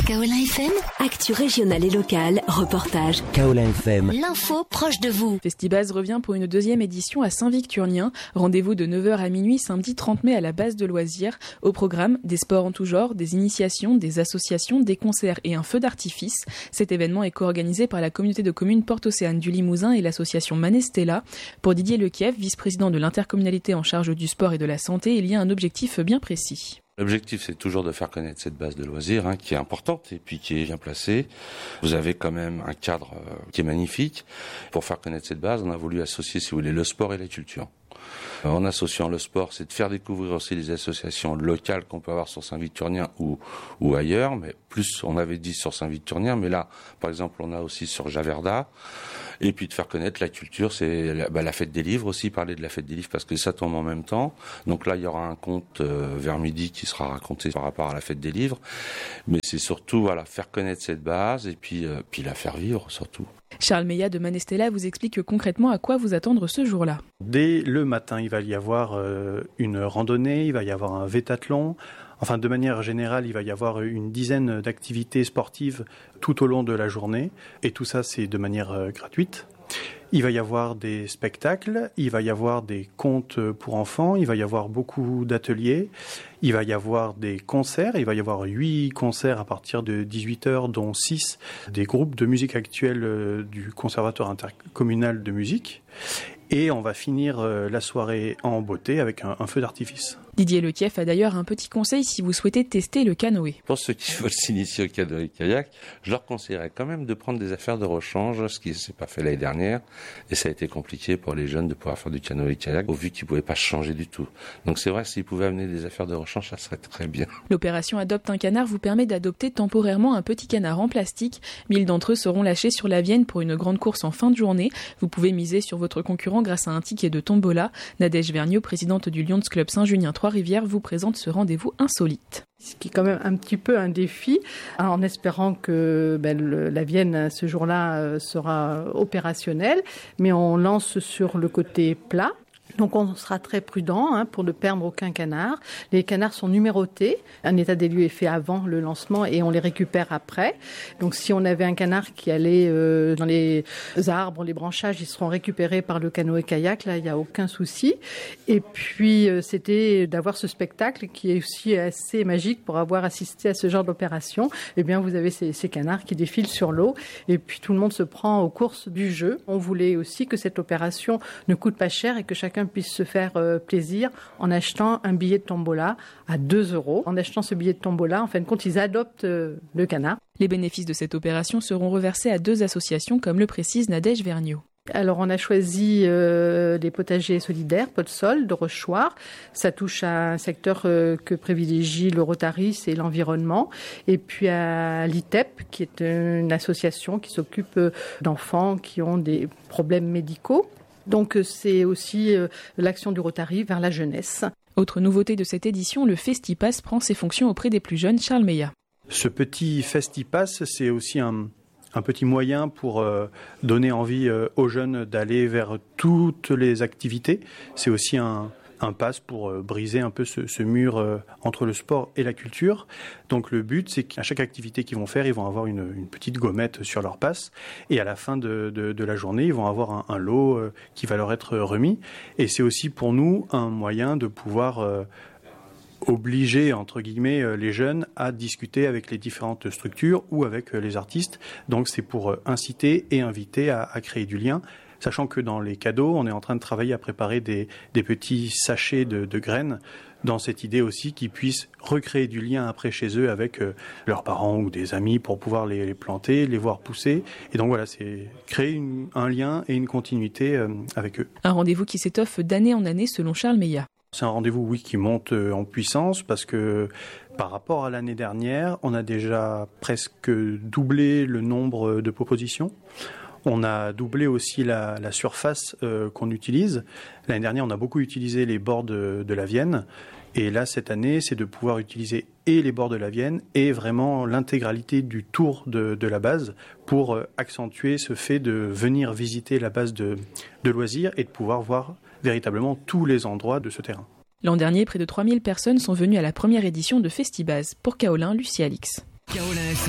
Kaolin FM, actu régionale et locale, reportage. Kaolin FM, L'info proche de vous. Festibase revient pour une deuxième édition à Saint-Victurnien. Rendez-vous de 9h à minuit samedi 30 mai à la base de loisirs. Au programme, des sports en tout genre, des initiations, des associations, des concerts et un feu d'artifice. Cet événement est co-organisé par la communauté de communes Porte-Océane du Limousin et l'association Manestella. Pour Didier Lekiev, vice-président de l'intercommunalité en charge du sport et de la santé, il y a un objectif bien précis. L'objectif, c'est toujours de faire connaître cette base de loisirs qui est importante et puis qui est bien placée. Vous avez quand même un cadre qui est magnifique. Pour faire connaître cette base, on a voulu associer, si vous voulez, le sport et la culture. En associant le sport, c'est de faire découvrir aussi les associations locales qu'on peut avoir sur Saint-Victurnien ou ailleurs, mais plus on avait dit sur Saint-Victurnien, mais là, par exemple, on a aussi sur Javerda. Et puis de faire connaître la culture, c'est la fête des livres aussi, parler de la fête des livres parce que ça tombe en même temps. Donc là, il y aura un conte vers midi qui sera raconté par rapport à la fête des livres. Mais c'est surtout faire connaître cette base et puis la faire vivre surtout. Charles Meillat de Manestella vous explique concrètement à quoi vous attendre ce jour-là. Dès le matin, il va y avoir une randonnée, il va y avoir un vétathlon. Enfin, de manière générale, il va y avoir une dizaine d'activités sportives tout au long de la journée. Et tout ça, c'est de manière gratuite. Il va y avoir des spectacles, il va y avoir des contes pour enfants, il va y avoir beaucoup d'ateliers, il va y avoir des concerts, il va y avoir 8 concerts à partir de 18h, dont 6 des groupes de musique actuelle du Conservatoire intercommunal de musique. Et on va finir la soirée en beauté avec un feu d'artifice. Didier Lekiev a d'ailleurs un petit conseil si vous souhaitez tester le canoë. Pour ceux qui veulent s'initier au canoë-kayak, je leur conseillerais quand même de prendre des affaires de rechange, ce qui ne s'est pas fait l'année dernière. Et ça a été compliqué pour les jeunes de pouvoir faire du canoë-kayak, au vu qu'ils ne pouvaient pas changer du tout. Donc c'est vrai, s'ils pouvaient amener des affaires de rechange, ça serait très bien. L'opération Adopte un canard vous permet d'adopter temporairement un petit canard en plastique. 1000 d'entre eux seront lâchés sur la Vienne pour une grande course en fin de journée. Vous pouvez miser sur votre concurrent grâce à un ticket de tombola. Nadège Vergniaud, présidente du Lions Club Saint-Junien Trois-Rivières, vous présente ce rendez-vous insolite. Ce qui est quand même un petit peu un défi, en espérant que la Vienne ce jour-là sera opérationnelle, mais on lance sur le côté plat. Donc on sera très prudent pour ne perdre aucun canard. Les canards sont numérotés. Un état des lieux est fait avant le lancement et on les récupère après. Donc si on avait un canard qui allait dans les arbres, les branchages, ils seront récupérés par le canoë-kayak. Là, il n'y a aucun souci. Et puis c'était d'avoir ce spectacle qui est aussi assez magique pour avoir assisté à ce genre d'opération. Eh bien, vous avez ces canards qui défilent sur l'eau et puis tout le monde se prend aux courses du jeu. On voulait aussi que cette opération ne coûte pas cher et que chacun puisse se faire plaisir en achetant un billet de tombola à 2 €. En achetant ce billet de tombola, en fin de compte, ils adoptent le canard. Les bénéfices de cette opération seront reversés à 2 associations, comme le précise Nadège Vergniaud. Alors on a choisi les potagers solidaires, Pot-de-Sol, de Rochoir. Ça touche à un secteur que privilégie le Rotary, c'est l'environnement. Et puis à l'ITEP, qui est une association qui s'occupe d'enfants qui ont des problèmes médicaux. Donc c'est aussi l'action du Rotary vers la jeunesse. Autre nouveauté de cette édition, le Festipass prend ses fonctions auprès des plus jeunes. Charles Meillat. Ce petit Festipass, c'est aussi un petit moyen pour donner envie aux jeunes d'aller vers toutes les activités. C'est aussi un pass pour briser un peu ce mur entre le sport et la culture. Donc le but, c'est qu'à chaque activité qu'ils vont faire, ils vont avoir une petite gommette sur leur pass. Et à la fin de la journée, ils vont avoir un lot qui va leur être remis. Et c'est aussi pour nous un moyen de pouvoir obliger, entre guillemets, les jeunes à discuter avec les différentes structures ou avec les artistes. Donc c'est pour inciter et inviter à créer du lien. Sachant que dans les cadeaux, on est en train de travailler à préparer des petits sachets de graines dans cette idée aussi qu'ils puissent recréer du lien après chez eux avec leurs parents ou des amis pour pouvoir les planter, les voir pousser. Et donc voilà, c'est créer un lien et une continuité avec eux. Un rendez-vous qui s'étoffe d'année en année selon Charles Meillat. C'est un rendez-vous, oui, qui monte en puissance parce que par rapport à l'année dernière, on a déjà presque doublé le nombre de propositions. On a doublé aussi la surface qu'on utilise. L'année dernière, on a beaucoup utilisé les bords de la Vienne. Et là, cette année, c'est de pouvoir utiliser et les bords de la Vienne et vraiment l'intégralité du tour de la base pour accentuer ce fait de venir visiter la base de loisirs et de pouvoir voir véritablement tous les endroits de ce terrain. L'an dernier, près de 3000 personnes sont venues à la première édition de Festibase. Pour Kaolin, Lucie Alix.